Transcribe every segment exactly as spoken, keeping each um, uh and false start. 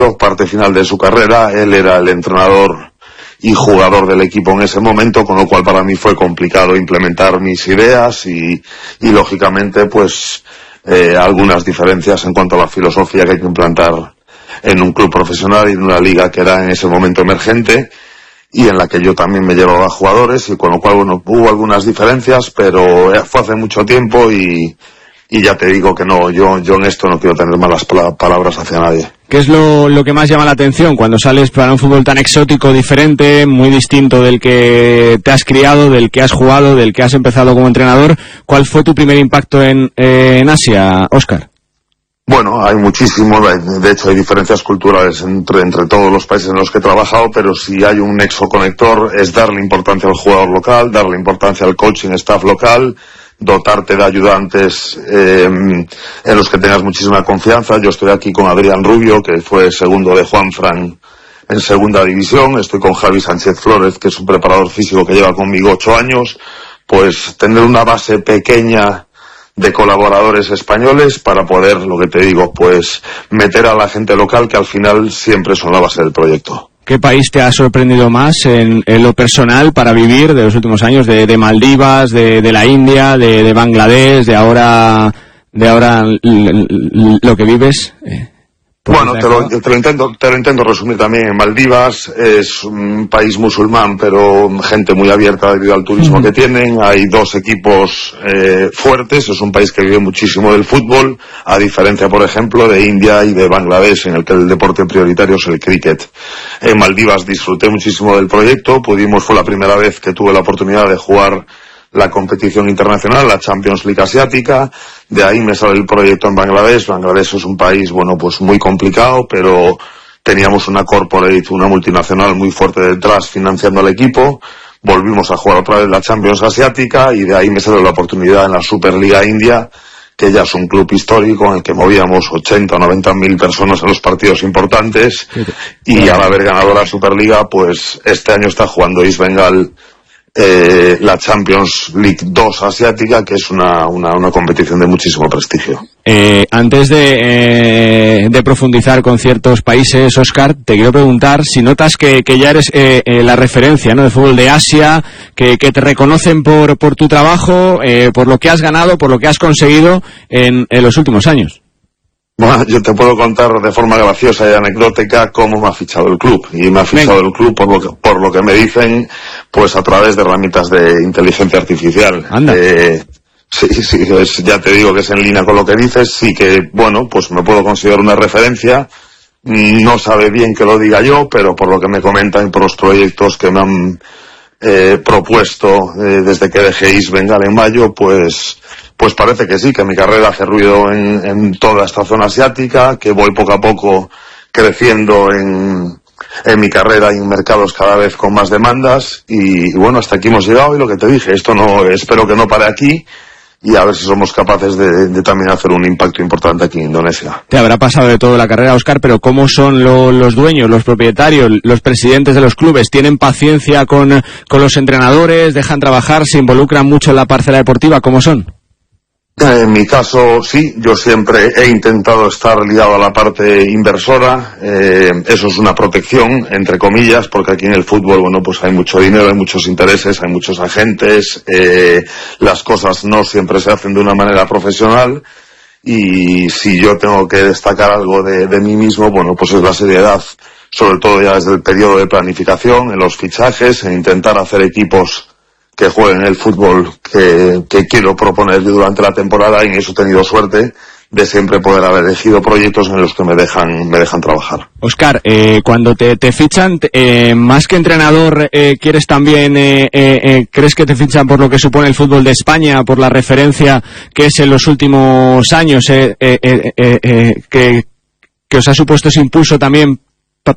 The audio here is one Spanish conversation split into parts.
parte final de su carrera. Él era el entrenador y jugador del equipo en ese momento, con lo cual para mí fue complicado implementar mis ideas y, y lógicamente pues eh, algunas diferencias en cuanto a la filosofía que hay que implantar en un club profesional y en una liga que era en ese momento emergente y en la que yo también me llevaba jugadores, y con lo cual bueno, hubo algunas diferencias, pero fue hace mucho tiempo y, y ya te digo que no, yo, yo en esto no quiero tener malas palabras hacia nadie. ¿Qué es lo, lo que más llama la atención cuando sales para un fútbol tan exótico, diferente, muy distinto del que te has criado, del que has jugado, del que has empezado como entrenador? ¿Cuál fue tu primer impacto en, eh, en Asia, Óscar? Bueno, hay muchísimo, de hecho hay diferencias culturales entre, entre todos los países en los que he trabajado, pero si hay un nexo conector es darle importancia al jugador local, darle importancia al coaching staff local, dotarte de ayudantes eh, en los que tengas muchísima confianza. Yo estoy aquí con Adrián Rubio, que fue segundo de Juanfran en segunda división, estoy con Javi Sánchez Flores, que es un preparador físico que lleva conmigo ocho años, pues tener una base pequeña de colaboradores españoles para poder, lo que te digo, pues meter a la gente local, que al final siempre son la base del proyecto. ¿Qué país te ha sorprendido más en, en lo personal para vivir de los últimos años? De, de Maldivas, de, de la India, de, de Bangladesh, de ahora, de ahora lo que vives. Eh, bueno, te lo, te lo intento, te lo intento resumir también. En Maldivas es un país musulmán, pero gente muy abierta debido al turismo uh-huh. que tienen. Hay dos equipos eh, fuertes. Es un país que vive muchísimo del fútbol, a diferencia, por ejemplo, de India y de Bangladesh, en el que el deporte prioritario es el cricket. En Maldivas disfruté muchísimo del proyecto. Pudimos, fue la primera vez que tuve la oportunidad de jugar la competición internacional, la Champions League asiática. De ahí me sale el proyecto en Bangladesh. Bangladesh es un país, bueno, pues muy complicado, pero teníamos una corporate, una multinacional muy fuerte detrás financiando al equipo. Volvimos a jugar otra vez la Champions asiática y de ahí me sale la oportunidad en la Superliga India, que ya es un club histórico en el que movíamos ochenta o noventa mil personas en los partidos importantes. Y al haber ganado la Superliga, pues este año está jugando East Bengal Eh, la Champions League dos asiática, que es una, una, una competición de muchísimo prestigio. Eh, antes de, eh, de profundizar con ciertos países, Óscar, te quiero preguntar si notas que, que ya eres eh, eh, la referencia, ¿no?, de fútbol de Asia, que, que te reconocen por, por tu trabajo, eh, por lo que has ganado, por lo que has conseguido en, en los últimos años. Bueno, yo te puedo contar de forma graciosa y anecdótica cómo me ha fichado el club. Y me ha fichado Venga. el club por lo que, por lo que me dicen, pues a través de herramientas de inteligencia artificial. Anda. Eh, sí, sí, es, ya te digo que es en línea con lo que dices. Sí que, bueno, pues me puedo considerar una referencia. No sabe bien que lo diga yo, pero por lo que me comentan, por los proyectos que me han eh, propuesto eh, desde que dejé East Bengal en mayo, pues... Pues parece que sí, que mi carrera hace ruido en, en toda esta zona asiática, que voy poco a poco creciendo en, en mi carrera y en mercados cada vez con más demandas. Y, y bueno, hasta aquí hemos llegado y lo que te dije, esto no, espero que no pare aquí y a ver si somos capaces de, de también hacer un impacto importante aquí en Indonesia. Te habrá pasado de todo la carrera, Óscar, pero ¿cómo son lo, los dueños, los propietarios, los presidentes de los clubes? ¿Tienen paciencia con, con los entrenadores? ¿Dejan trabajar? ¿Se involucran mucho en la parcela deportiva? ¿Cómo son? En mi caso, sí, yo siempre he intentado estar ligado a la parte inversora, eh, eso es una protección, entre comillas, porque aquí en el fútbol, bueno, pues hay mucho dinero, hay muchos intereses, hay muchos agentes, eh, las cosas no siempre se hacen de una manera profesional, y si yo tengo que destacar algo de, de mí mismo, bueno, pues es la seriedad, sobre todo ya desde el periodo de planificación, en los fichajes, en intentar hacer equipos que jueguen el fútbol que, que quiero proponer durante la temporada, y en eso he tenido suerte de siempre poder haber elegido proyectos en los que me dejan me dejan trabajar. Óscar, eh, cuando te, te fichan, eh, más que entrenador, eh, ¿quieres también, eh, eh, crees que te fichan por lo que supone el fútbol de España, por la referencia que es en los últimos años, eh, eh, eh, eh, eh, que, que os ha supuesto ese impulso también pa,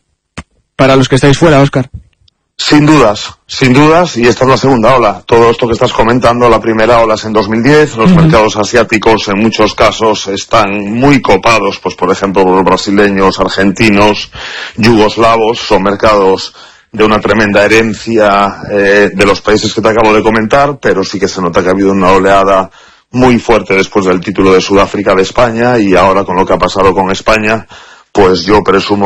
para los que estáis fuera, Óscar? Sin dudas, sin dudas, y esta es la segunda ola. Todo esto que estás comentando, la primera ola es en dos mil diez, los uh-huh. mercados asiáticos en muchos casos están muy copados, pues por ejemplo por los brasileños, argentinos, yugoslavos, son mercados de una tremenda herencia eh, de los países que te acabo de comentar, pero sí que se nota que ha habido una oleada muy fuerte después del título de Sudáfrica de España, y ahora con lo que ha pasado con España, pues yo presumo